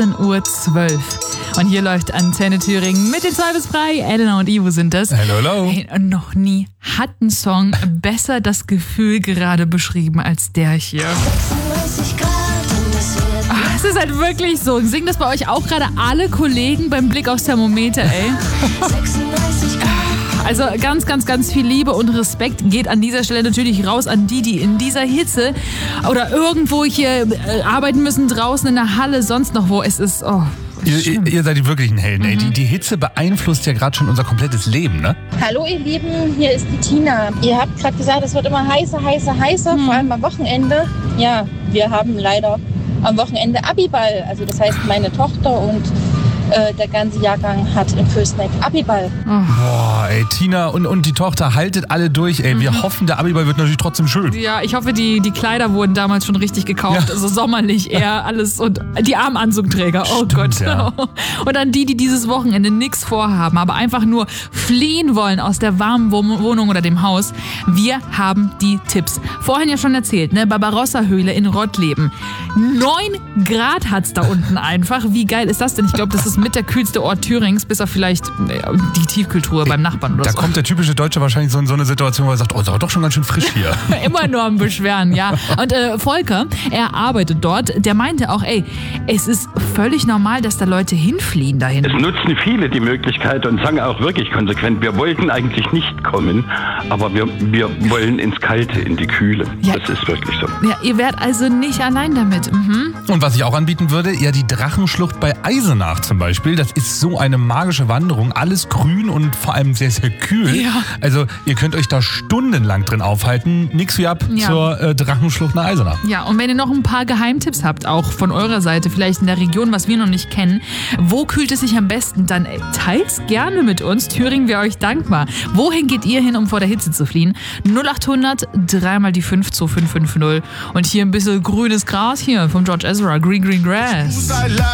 18:12 Uhr. Und hier läuft Antenne Thüringen mit den 2 bis 3. Elena und Ivo sind das. Hello. Hey, und noch nie hat ein Song besser das Gefühl gerade beschrieben als der hier. 36 Grad und es wird Es ist halt wirklich so. Singen das bei euch auch gerade alle Kollegen beim Blick aufs Thermometer, ey? 36 Grad. Also ganz, ganz, ganz viel Liebe und Respekt geht an dieser Stelle natürlich raus an die in dieser Hitze oder irgendwo hier arbeiten müssen, draußen in der Halle, sonst noch wo. Es ist, Ihr seid die wirklichen Helden, ey. Die Hitze beeinflusst ja gerade schon unser komplettes Leben, ne? Hallo ihr Lieben, hier ist die Tina. Ihr habt gerade gesagt, es wird immer heißer, vor allem am Wochenende. Ja, wir haben leider am Wochenende Abiball. Also das heißt, meine Tochter und der ganze Jahrgang hat in Vösneck Abiball. Boah, ey, Tina und die Tochter, haltet alle durch, ey. Wir hoffen, der Abiball wird natürlich trotzdem schön. ja, ich hoffe, die Kleider wurden damals schon richtig gekauft. Ja. Also sommerlich eher alles und die Armanzugträger. Oh Stimmt, Gott. ja. Und an die dieses Wochenende nichts vorhaben, aber einfach nur fliehen wollen aus der warmen Wohnung oder dem Haus. Wir haben die Tipps. Vorhin ja schon erzählt, ne? Barbarossa-Höhle in Rottleben. 9 Grad hat's da unten einfach. Wie geil ist das denn? Ich glaube, das ist mit der kühlste Ort Thürings, bis auf vielleicht die Tiefkühltruhe beim Nachbarn oder Da so. kommt der typische Deutsche wahrscheinlich so in so eine Situation, wo er sagt, oh, ist aber doch schon ganz schön frisch hier. Immer nur am Beschweren, ja. Und Volker, er arbeitet dort, der meinte auch, ey, es ist völlig normal, dass da Leute hinfliehen dahin. Es nutzen viele die Möglichkeit und sagen auch wirklich konsequent, wir wollten eigentlich nicht kommen, aber wir wollen ins Kalte, in die Kühle. Ja. Das ist wirklich so. Ja, ihr werdet also nicht allein damit. Und was ich auch anbieten würde, ja die Drachenschlucht bei Eisenach zum Beispiel. Das ist so eine magische Wanderung. Alles grün und vor allem sehr, sehr kühl. Ja. Also ihr könnt euch da stundenlang drin aufhalten. Nix wie ab Ja. zur Drachenschlucht nach Eisenach. Ja, und wenn ihr noch ein paar Geheimtipps habt, auch von eurer Seite, vielleicht in der Region, was wir noch nicht kennen, wo kühlt es sich am besten, dann teilt's gerne mit uns. Thüringen wäre euch dankbar. Wohin geht ihr hin, um vor der Hitze zu fliehen? 0800 3 mal die 5 2550. Und hier ein bisschen grünes Gras hier vom George Ezra, Green Green Grass.